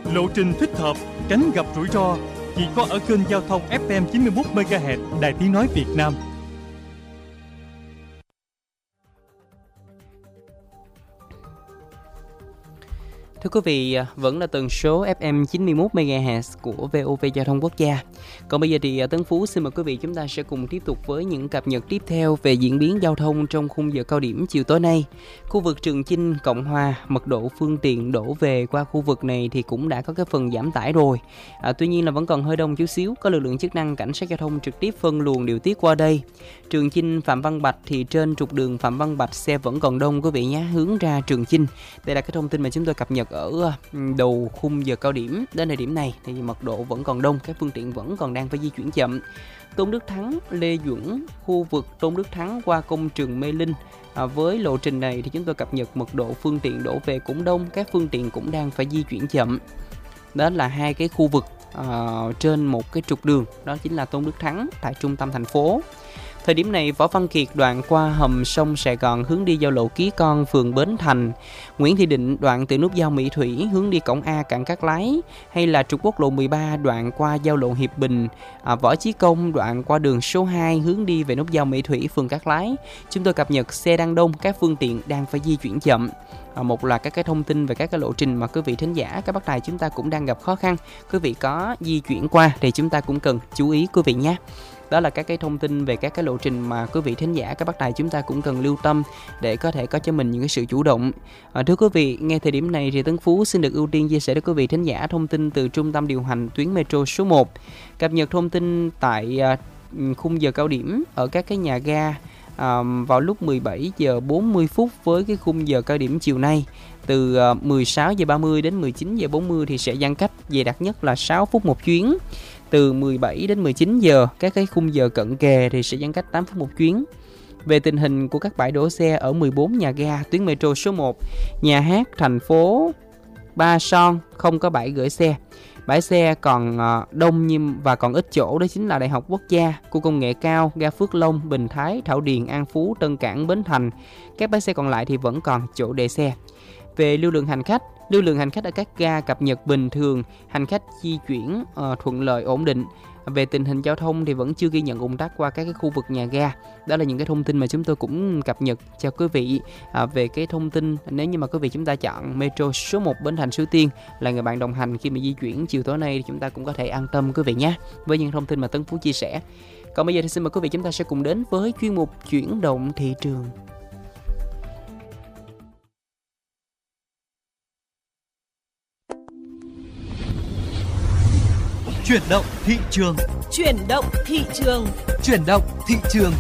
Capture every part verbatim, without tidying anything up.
lộ trình thích hợp, tránh gặp rủi ro. Chỉ có ở kênh giao thông ép em chín mươi mốt mê ga héc Đài Tiếng nói Việt Nam. Thưa quý vị, vẫn là tần số ép em chín mươi mốt mê ga héc của vê o vê Giao thông Quốc gia. Còn bây giờ thì Tấn Phú xin mời quý vị chúng ta sẽ cùng tiếp tục với những cập nhật tiếp theo về diễn biến giao thông trong khung giờ cao điểm chiều tối nay. Khu vực Trường Chinh, Cộng Hòa, mật độ phương tiện đổ về qua khu vực này thì cũng đã có cái phần giảm tải rồi. À, tuy nhiên là vẫn còn hơi đông chút xíu, có lực lượng chức năng cảnh sát giao thông trực tiếp phân luồng điều tiết qua đây. Trường Chinh, Phạm Văn Bạch thì trên trục đường Phạm Văn Bạch xe vẫn còn đông quý vị nhé, hướng ra Trường Chinh. Đây là cái thông tin mà chúng tôi cập nhật ở đầu khung giờ cao điểm. Đến thời điểm này thì mật độ vẫn còn đông, các phương tiện vẫn còn đang phải di chuyển chậm. Tôn Đức Thắng, Lê Duẩn, khu vực Tôn Đức Thắng qua công trường Mê Linh. À, với lộ trình này thì chúng tôi cập nhật mật độ phương tiện đổ về cũng đông, các phương tiện cũng đang phải di chuyển chậm. Đó là hai cái khu vực uh, trên một cái trục đường, đó chính là Tôn Đức Thắng tại trung tâm thành phố. Thời điểm này, Võ Văn Kiệt đoạn qua hầm sông Sài Gòn hướng đi giao lộ Ký Con, phường Bến Thành, Nguyễn Thị Định đoạn từ nút giao Mỹ Thủy hướng đi cổng A cảng Cát Lái, hay là trục quốc lộ mười ba đoạn qua giao lộ Hiệp Bình, à, Võ Chí Công đoạn qua đường số hai hướng đi về nút giao Mỹ Thủy, phường Cát Lái. Chúng tôi cập nhật xe đang đông, các phương tiện đang phải di chuyển chậm. À, một là các cái thông tin về các cái lộ trình mà quý vị thính giả, các bác tài chúng ta cũng đang gặp khó khăn. Quý vị có di chuyển qua thì chúng ta cũng cần chú ý quý vị nhé. Đó là các cái thông tin về các cái lộ trình mà quý vị thính giả, các bác tài chúng ta cũng cần lưu tâm để có thể có cho mình những cái sự chủ động. À, thưa quý vị, ngay thời điểm này thì Tấn Phú xin được ưu tiên chia sẻ với quý vị thính giả thông tin từ trung tâm điều hành tuyến metro số một. Cập nhật thông tin tại uh, khung giờ cao điểm ở các cái nhà ga à, vào lúc mười bảy giờ bốn mươi phút với cái khung giờ cao điểm chiều nay. Từ uh, mười sáu giờ ba mươi đến mười chín giờ bốn mươi thì sẽ giãn cách dày đặc nhất là sáu phút một chuyến. Từ mười bảy đến mười chín giờ, các cái khung giờ cận kề thì sẽ giãn cách tám phút một chuyến. Về tình hình của các bãi đỗ xe ở mười bốn nhà ga tuyến metro số một, Nhà Hát, thành phố Ba Son không có bãi gửi xe. Bãi xe còn đông nhưng và còn ít chỗ, đó chính là Đại học Quốc gia, khu công nghệ cao, ga Phước Long, Bình Thái, Thảo Điền, An Phú, Tân Cảng, Bến Thành. Các bãi xe còn lại thì vẫn còn chỗ để xe. Về lưu lượng hành khách, lưu lượng hành khách ở các ga cập nhật bình thường, hành khách di chuyển uh, thuận lợi ổn định. Về tình hình giao thông thì vẫn chưa ghi nhận ùn tắc qua các cái khu vực nhà ga. Đó là những cái thông tin mà chúng tôi cũng cập nhật cho quý vị à, về cái thông tin. Nếu như mà quý vị chúng ta chọn metro số một Bến Thành Suối Tiên là người bạn đồng hành khi mà di chuyển chiều tối nay thì chúng ta cũng có thể an tâm quý vị nhé, với những thông tin mà Tấn Phú chia sẻ. Còn bây giờ thì xin mời quý vị chúng ta sẽ cùng đến với chuyên mục chuyển động thị trường. Chuyển động thị trường. Chuyển động thị trường. Chuyển động thị trường.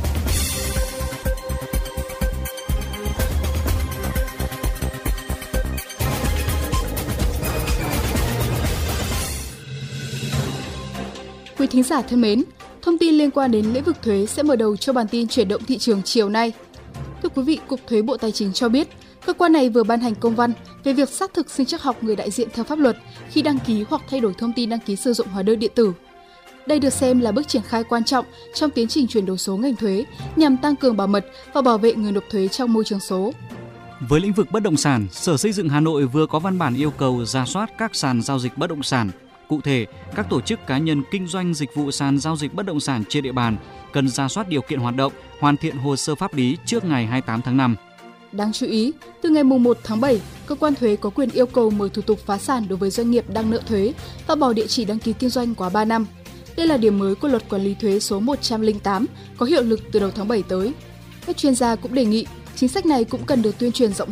Quý thính giả thân mến, thông tin liên quan đến lĩnh vực thuế sẽ mở đầu cho bản tin chuyển động thị trường chiều nay. Thưa quý vị, Cục Thuế Bộ Tài chính cho biết, cơ quan này vừa ban hành công văn về việc xác thực sinh trắc học người đại diện theo pháp luật khi đăng ký hoặc thay đổi thông tin đăng ký sử dụng hóa đơn điện tử. Đây được xem là bước triển khai quan trọng trong tiến trình chuyển đổi số ngành thuế nhằm tăng cường bảo mật và bảo vệ người nộp thuế trong môi trường số. Với lĩnh vực bất động sản, Sở Xây dựng Hà Nội vừa có văn bản yêu cầu rà soát các sàn giao dịch bất động sản. Cụ thể, các tổ chức cá nhân kinh doanh dịch vụ sàn giao dịch bất động sản trên địa bàn cần rà soát điều kiện hoạt động, hoàn thiện hồ sơ pháp lý trước ngày hai mươi tám tháng năm. Đáng chú ý, từ ngày mùng một tháng bảy, cơ quan thuế có quyền yêu cầu mở thủ tục phá sản đối với doanh nghiệp đang nợ thuế và bỏ địa chỉ đăng ký kinh doanh quá ba năm. Đây là điểm mới của Luật Quản lý thuế số một trăm lẻ tám có hiệu lực từ đầu tháng bảy tới. Các chuyên gia cũng đề nghị chính sách này cũng cần được tuyên truyền rộng